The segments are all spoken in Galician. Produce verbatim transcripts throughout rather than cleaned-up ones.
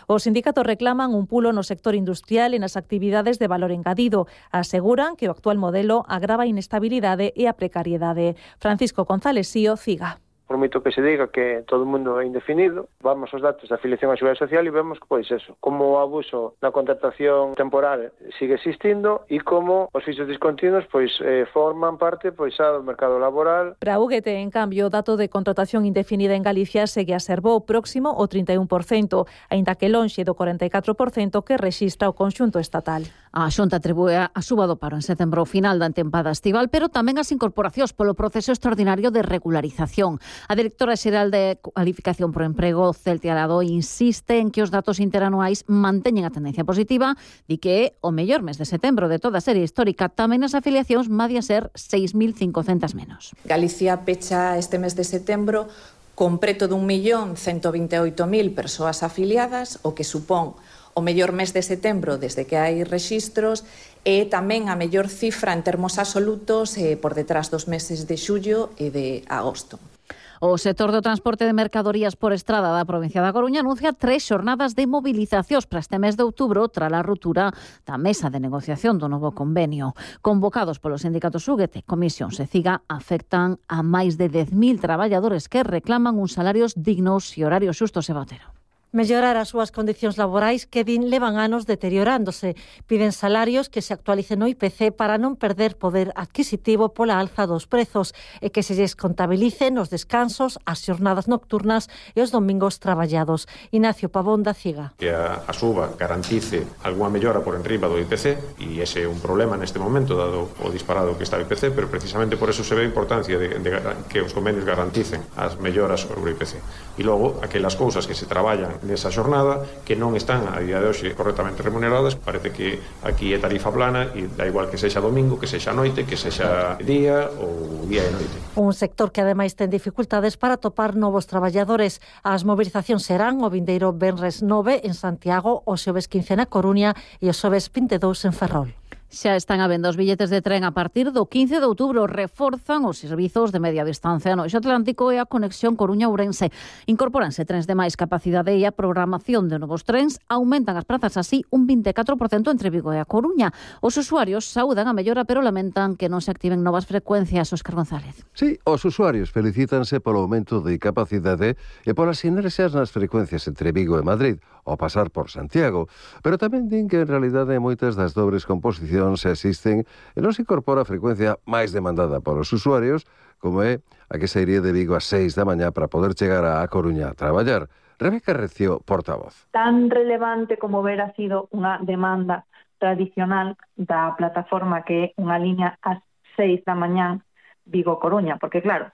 Os sindicatos reclaman un pulo no sector industrial e nas actividades de valor engadido. Aseguran que o actual modelo agrava a inestabilidade e a precariedade. Francisco González Sío, CIGA. Por moito que se diga que todo o mundo é indefinido, vamos aos datos da afiliación á Seguridade Social e vemos que, pois eso, como o abuso na contratación temporal sigue existindo e como os fixos discontinuos pois eh, forman parte pois xa do mercado laboral. Para U G T, en cambio, o dato de contratación indefinida en Galicia segue a ser bo, próximo ao trinta e un por cento, aínda que lonxe do corenta e catro por cento que rexistra o conxunto estatal. A Xunta atribúe a suba do paro en setembro final da tempada estival, pero tamén as incorporacións polo proceso extraordinario de regularización. A directora xeral de Cualificación por Emprego, Celtia Lado, insiste en que os datos interanuais manteñen a tendencia positiva, di que é o mellor mes de setembro de toda a serie histórica. Tamén as afiliacións madía ser seis mil cincocentas menos. Galicia pecha este mes de setembro con preto dun millón cento vinte e oito mil persoas afiliadas, o que supón o mellor mes de setembro desde que hai rexistros e tamén a mellor cifra en termos absolutos eh, por detrás dos meses de xullo e de agosto. O sector do transporte de mercadorías por estrada da provincia da Coruña anuncia tres xornadas de mobilizacións para este mes de outubro tras a ruptura da mesa de negociación do novo convenio. Convocados polos sindicatos U G T, Comisións e CIGA, afectan a máis de dez mil traballadores que reclaman uns salarios dignos e horarios xustos e Botero. Mellorar as súas condicións laborais que din levan anos deteriorándose. Piden salarios que se actualicen no I P C para non perder poder adquisitivo pola alza dos prezos e que se lles contabilicen os descansos, as xornadas nocturnas e os domingos traballados. Ignacio Pavón, da CIGA. Que a, a suba garantice algunha mellora por enriba do I P C, e ese é un problema neste momento dado o disparado que está o I P C, pero precisamente por eso se ve a importancia de, de que os convenios garanticen as melloras sobre o I P C. E logo, aquelas cousas que se traballan nesa xornada que non están a día de hoxe correctamente remuneradas, parece que aquí é tarifa plana e dá igual que sexa domingo, que sexa noite, que sexa día ou día e noite. Un sector que ademais ten dificultades para topar novos traballadores. As movilizacións serán o vindeiro venres nove en Santiago, o xoves quince na Coruña e o xoves vinte e dous en Ferrol. Xa están a venda os billetes de tren a partir do quince de outubro. Reforzan os servizos de media distancia no eixo atlántico e a conexión Coruña-Ourense. Incorporanse trens de máis capacidade e a programación de novos trens aumentan as prazas así un vinte e catro por cento entre Vigo e a Coruña. Os usuarios saudan a mellora, pero lamentan que non se activen novas frecuencias. Óscar González. Sí, os usuarios felicítanse polo aumento de capacidade e polas sinerxias nas frecuencias entre Vigo e Madrid ao pasar por Santiago, pero tamén din que en realidade moitas das dobres composicións se asisten e non se incorpora a frecuencia máis demandada polos usuarios, como é a que sairía de Vigo a seis da mañá para poder chegar a Coruña a traballar. Rebeca Recio, portavoz. Tan relevante como ver ha sido unha demanda tradicional da plataforma que é unha liña ás seis da mañá Vigo-Coruña, porque claro,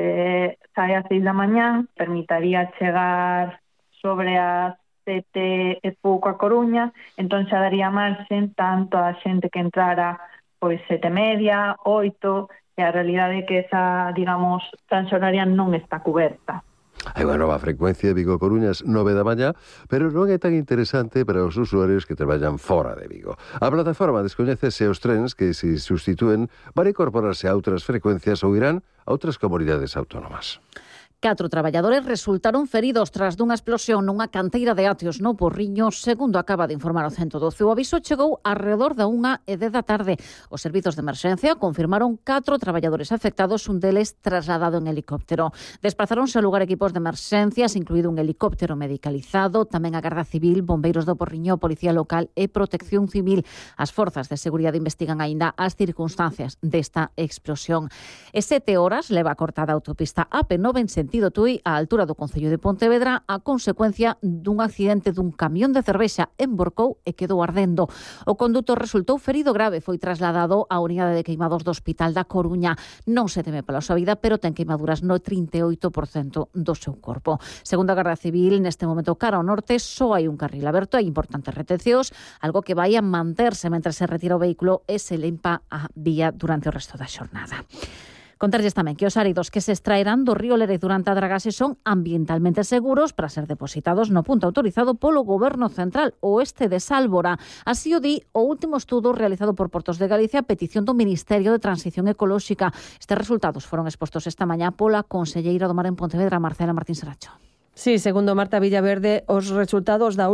se sai ás seis da mañá, permitaría chegar sobre as sete e pouco a Coruña, entón xa daría marxen tanto a xente que entrara pois sete e media, oito, e a realidade é que esa, digamos, franja horaria non está coberta. Hai unha nova frecuencia de Vigo-Coruña ás nove da mañá, pero non é tan interesante para os usuarios que traballan fora de Vigo. A plataforma descoñece se os trens que se substitúen van incorporarse a outras frecuencias ou irán a outras comunidades autónomas. Catro traballadores resultaron feridos tras dunha explosión nunha canteira de Ateos no Porriño, segundo acaba de informar o ciento doce. O aviso chegou arredor da unha e dez da tarde. Os servizos de emerxencia confirmaron catro traballadores afectados, un deles trasladado en helicóptero. Desplazáronse ao lugar equipos de emerxencias, incluído un helicóptero medicalizado, tamén a Garda Civil, bombeiros do Porriño, Policía Local e Protección Civil. As forzas de seguridade investigan aínda as circunstancias desta explosión. E sete horas leva cortada a autopista A P nove en sentido Tui, á altura do Concello de Pontevedra, a consecuencia dun accidente dun camión de cervexa envorcou e quedou ardendo. O condutor resultou ferido grave, foi trasladado á unidade de queimados do Hospital da Coruña. Non se teme pola súa vida, pero ten queimaduras no trinta e oito por cento do seu corpo. Segundo a Garda Civil, neste momento cara ao norte só hai un carril aberto, hai importantes retencións, algo que vai a manterse mentre se retira o vehículo e se limpa a vía durante o resto da xornada. Contarlles tamén que os áridos que se extraerán do río Lérez durante a dragase son ambientalmente seguros para ser depositados no punto autorizado polo Goberno Central, oeste de Sálvora. Así o di o último estudo realizado por Portos de Galicia a petición do Ministerio de Transición Ecolóxica. Estes resultados foron expostos esta mañá pola conselleira do Mar en Pontevedra, Marcela Martín Saracho. Sí, segundo Marta Villaverde, os resultados da